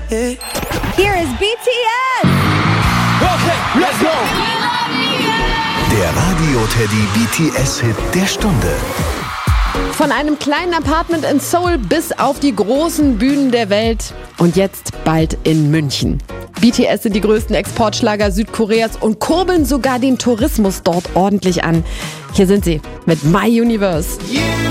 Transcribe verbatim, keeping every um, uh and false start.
Here is B T S. Okay, let's go. Der Radio-Teddy B T S-Hit der Stunde. Von einem kleinen Apartment in Seoul bis auf die großen Bühnen der Welt und jetzt bald in München. B T S sind die größten Exportschlager Südkoreas und kurbeln sogar den Tourismus dort ordentlich an. Hier sind sie mit My Universe.